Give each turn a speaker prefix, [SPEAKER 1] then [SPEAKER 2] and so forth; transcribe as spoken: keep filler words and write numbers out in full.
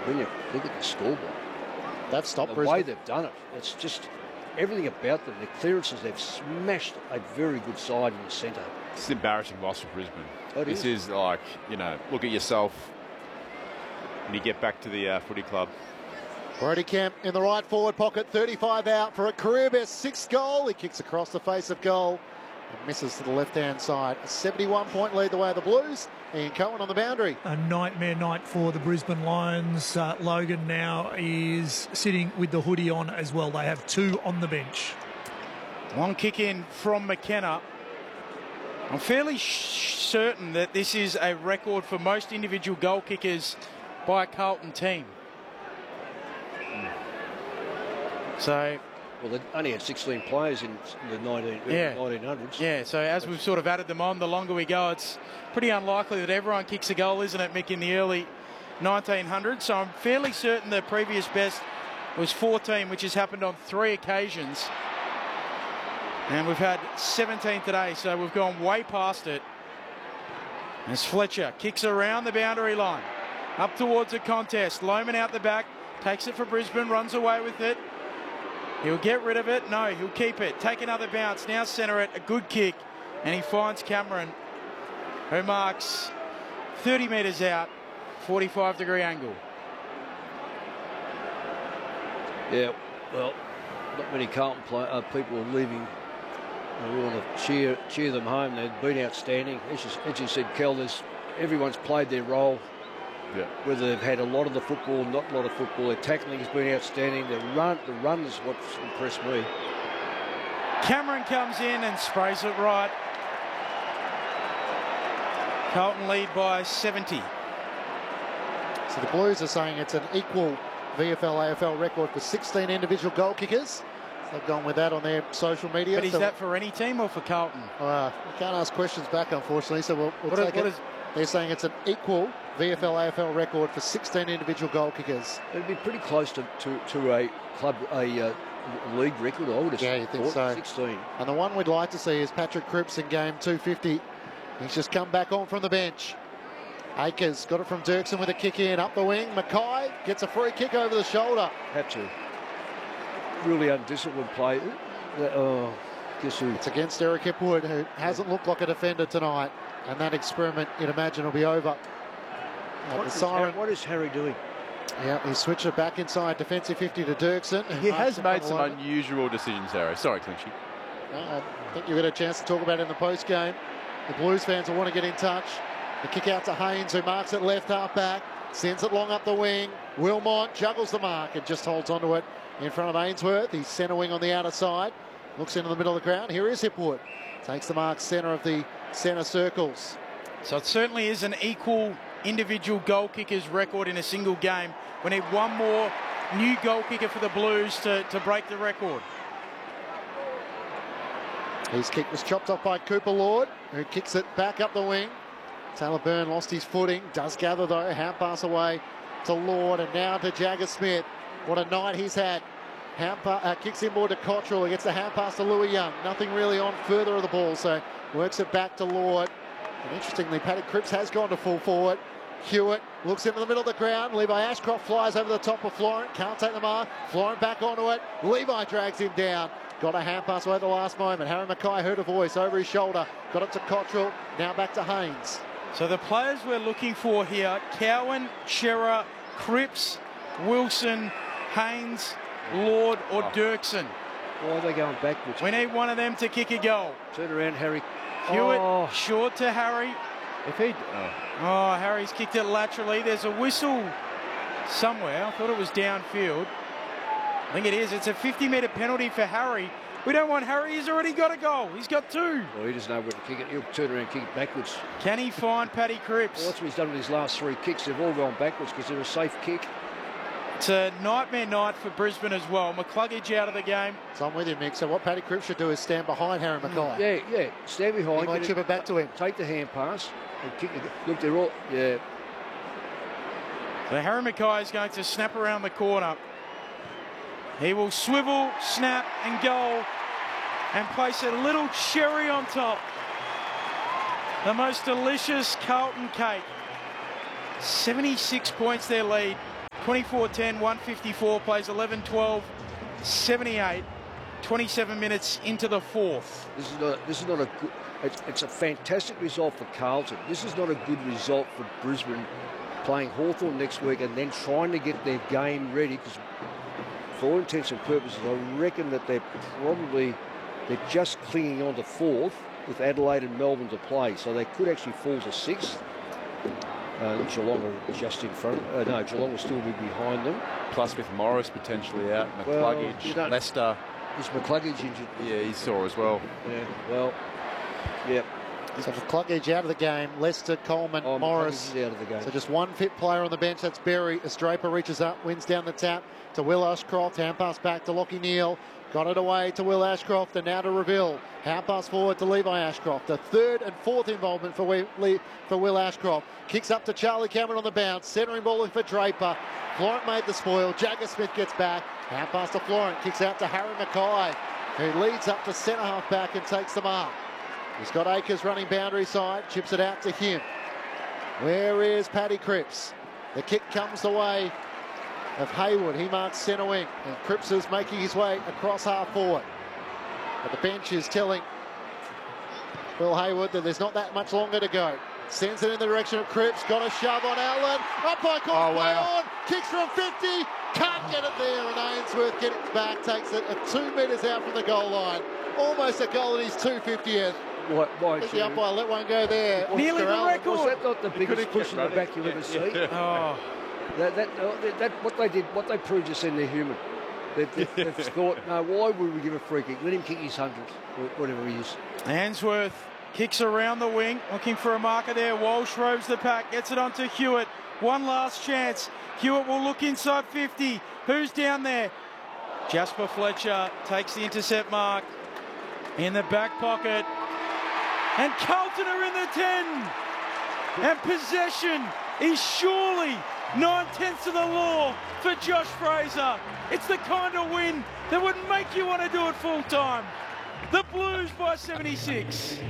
[SPEAKER 1] when you look at the scoreboard,
[SPEAKER 2] They've stopped
[SPEAKER 1] the
[SPEAKER 2] Brisbane.
[SPEAKER 1] way they've done it, it's just everything about them. The clearances, they've smashed a very good side in the centre.
[SPEAKER 3] It's an embarrassing loss for Brisbane.
[SPEAKER 1] It
[SPEAKER 3] this
[SPEAKER 1] is.
[SPEAKER 3] is like, you know, look at yourself when you get back to the uh, footy club.
[SPEAKER 2] Brody Kemp in the right forward pocket, thirty-five out for a career best sixth goal. He kicks across the face of goal and misses to the left-hand side. A seventy-one point lead the way of the Blues. Ian Cohen on the boundary.
[SPEAKER 4] A nightmare night for the Brisbane Lions. Uh, Logan now is sitting with the hoodie on as well. They have two on the bench.
[SPEAKER 5] Long kick in from McKenna. I'm fairly sh certain that this is a record for most individual goal kickers by a Carlton team. So,
[SPEAKER 1] well, they only had sixteen players in the nineteen,
[SPEAKER 5] yeah.
[SPEAKER 1] nineteen hundreds.
[SPEAKER 5] Yeah, so as we've sort of added them on, the longer we go, it's pretty unlikely that everyone kicks a goal, isn't it, Mick, in the early nineteen hundreds? So I'm fairly certain the previous best was fourteen, which has happened on three occasions. And we've had seventeen today, so we've gone way past it. As Fletcher kicks around the boundary line, up towards the contest. Lohman out the back, takes it for Brisbane, runs away with it. He'll get rid of it. No, he'll keep it. Take another bounce. Now centre it. A good kick. And he finds Cameron, who marks thirty metres out, forty-five degree angle.
[SPEAKER 1] Yeah, well, not many Carlton play, uh, people are leaving. We want to cheer cheer them home. They've been outstanding. As you, as you said, Kel, there's, everyone's played their role.
[SPEAKER 3] Yeah.
[SPEAKER 1] Whether they've had a lot of the football, not a lot of football, their tackling has been outstanding. The run, the run is what's impressed me.
[SPEAKER 5] Cameron comes in and sprays it right. Carlton lead by seventy.
[SPEAKER 2] So the Blues are saying it's an equal V F L A F L record for sixteen individual goal kickers. So they've gone with that on their social media.
[SPEAKER 5] But is
[SPEAKER 2] so
[SPEAKER 5] that for any team or for Carlton?
[SPEAKER 2] Uh, we can't ask questions back, unfortunately, so we'll, we'll
[SPEAKER 5] What
[SPEAKER 2] take
[SPEAKER 5] is, what
[SPEAKER 2] it.
[SPEAKER 5] is,
[SPEAKER 2] They're saying it's an equal V F L A F L record for sixteen individual goal kickers.
[SPEAKER 1] It'd be pretty close to, to, to a club, a uh, league record, I would have
[SPEAKER 2] Yeah, you think
[SPEAKER 1] thought,
[SPEAKER 2] so.
[SPEAKER 1] sixteen.
[SPEAKER 2] And the one we'd like to see is Patrick Cripps in game two fifty. He's just come back on from the bench. Akers got it from Dirksen with a kick in, up the wing. Mackay gets a free kick over the shoulder.
[SPEAKER 1] Had to. Really undisciplined play. Oh, guess who?
[SPEAKER 2] It's against Eric Hipwood, who hasn't looked like a defender tonight. And that experiment, you'd imagine, will be over. Uh,
[SPEAKER 1] What
[SPEAKER 2] the
[SPEAKER 1] is,
[SPEAKER 2] siren.
[SPEAKER 1] what is Harry doing?
[SPEAKER 2] Yeah, he switched it back inside defensive fifty to Dirksen.
[SPEAKER 3] He has
[SPEAKER 2] Marks
[SPEAKER 3] made
[SPEAKER 2] it
[SPEAKER 3] some
[SPEAKER 2] on the line.
[SPEAKER 3] unusual decisions, Harry. Sorry, Clinchy.
[SPEAKER 2] Uh, I think you've got a chance to talk about it in the post game. The Blues fans will want to get in touch. The kick out to Haynes, who marks it left half back, sends it long up the wing. Wilmot juggles the mark and just holds onto it in front of Ainsworth. He's centre wing on the outer side. Looks into the middle of the ground. Here is Hipwood. Takes the mark centre of the centre circles.
[SPEAKER 5] So it certainly is an equal individual goal kickers record in a single game. We need one more new goal kicker for the Blues to, to break the record.
[SPEAKER 2] His kick was chopped off by Cooper Lord, who kicks it back up the wing. Taylor Byrne lost his footing. Does gather, though. Hand pass away to Lord, and now to Jagger Smith. What a night he's had. Hand uh, kicks inboard to Cottrell. He gets the hand pass to Louis Young. Nothing really on further of the ball, so works it back to Lord. And interestingly, Paddy Cripps has gone to full forward. Hewitt looks into the middle of the ground. Levi Ashcroft flies over the top of Florent. Can't take the mark. Florent back onto it. Levi drags him down. Got a hand pass away at the last moment. Harry Mackay heard a voice over his shoulder. Got it to Cottrell. Now back to Haynes.
[SPEAKER 5] So the players we're looking for here, Cowan, Shearer, Cripps, Wilson, Haynes, Lord or
[SPEAKER 3] Oh.
[SPEAKER 5] Dirksen.
[SPEAKER 1] Why are they going backwards?
[SPEAKER 5] We need one of them to kick a goal.
[SPEAKER 1] Turn around, Harry.
[SPEAKER 5] Hewitt,
[SPEAKER 1] Oh.
[SPEAKER 5] short to Harry.
[SPEAKER 3] If he, oh.
[SPEAKER 5] Oh, Harry's kicked it laterally. There's a whistle somewhere. I thought it was downfield. I think it is. It's a fifty metre penalty for Harry. We don't want Harry. He's already got a goal. He's got two.
[SPEAKER 1] Well, he doesn't know where to kick it. He'll turn around and kick it backwards.
[SPEAKER 5] Can he find Paddy
[SPEAKER 1] Well,
[SPEAKER 5] Cripps?
[SPEAKER 1] that's what he's done with his last three kicks. They've all gone backwards because they're a safe kick.
[SPEAKER 5] It's a nightmare night for Brisbane as well. McCluggage out of the game.
[SPEAKER 2] So I'm with you, Mick. So what Paddy Cripps should do is stand behind Harry Mackay.
[SPEAKER 1] Yeah, yeah. Stand behind.
[SPEAKER 2] He might
[SPEAKER 1] get
[SPEAKER 2] chip it back to him.
[SPEAKER 1] Take the hand pass and kick it. Look, they're all. Yeah.
[SPEAKER 5] So Harry Mackay is going to snap around the corner. He will swivel, snap and goal and place a little cherry on top. The most delicious Carlton cake. seventy-six points their lead. twenty-four ten, one fifty-four, plays eleven twelve, seventy-eight, twenty-seven minutes into the fourth.
[SPEAKER 1] This is not. This is not a good. It's, it's a fantastic result for Carlton. This is not a good result for Brisbane, playing Hawthorn next week and then trying to get their game ready. Because for all intents and purposes, I reckon that they're probably they're just clinging on to fourth with Adelaide and Melbourne to play, so they could actually fall to sixth. Uh, Geelong are just in front. Uh, no, Geelong will still be behind them.
[SPEAKER 3] Plus with Morris potentially out, McCluggage,
[SPEAKER 1] well,
[SPEAKER 3] Leicester.
[SPEAKER 1] Is McCluggage injured?
[SPEAKER 3] Yeah, he saw as well.
[SPEAKER 1] Yeah, well, yeah.
[SPEAKER 2] So McCluggage out of the game. Leicester, Coleman,
[SPEAKER 1] Oh,
[SPEAKER 2] Morris.
[SPEAKER 1] McCluggage is out of the game.
[SPEAKER 2] So just one fit player on the bench. That's Berry. As Draper reaches up, wins down the tap to Will Ashcroft. Hand pass back to Lockie Neal. Got it away to Will Ashcroft and now to Reville. Hand pass forward to Levi Ashcroft. The third and fourth involvement for, we, Le, for Will Ashcroft. Kicks up to Charlie Cameron on the bounce. Centering ball for Draper. Florent made the spoil. Jagger Smith gets back. Hand pass to Florent. Kicks out to Harry Mackay, who leads up to centre half back and takes the mark. He's got Akers running boundary side. Chips it out to him. Where is Paddy Cripps? The kick comes the way of Hayward. He marks centre wing, and Cripps is making his way across half forward. But the bench is telling Will Hayward that there's not that much longer to go. Sends it in the direction of Cripps. Got a shove on Allen. Up by Court,
[SPEAKER 3] Oh, wow.
[SPEAKER 2] on. Kicks from fifty. Can't get it there, and Ainsworth gets it back. Takes it at two metres out from the goal line. Almost a goal at his two fiftieth.
[SPEAKER 1] Why, why
[SPEAKER 2] I think the umpire let one go there.
[SPEAKER 5] Nearly
[SPEAKER 2] Oscar
[SPEAKER 5] the
[SPEAKER 2] Allen.
[SPEAKER 5] record.
[SPEAKER 1] Was that not the biggest
[SPEAKER 3] could've
[SPEAKER 1] push
[SPEAKER 3] kept
[SPEAKER 1] in the
[SPEAKER 3] running.
[SPEAKER 1] back you'll ever see?
[SPEAKER 5] Oh,
[SPEAKER 1] That, that, uh, that, that, what they did, what they proved just then, they're human. They've, they've, they've thought, no, why would we give a free kick? Let him kick his hundred, whatever he is.
[SPEAKER 5] Ainsworth kicks around the wing, looking for a marker there. Walsh robes the pack, gets it onto Hewitt. One last chance. Hewitt will look inside fifty. Who's down there? Jasper Fletcher takes the intercept mark in the back pocket. And Carlton are in the ten. And possession is surely nine-tenths of the law for Josh Fraser. It's the kind of win that would make you want to do it full time. The Blues by seventy-six.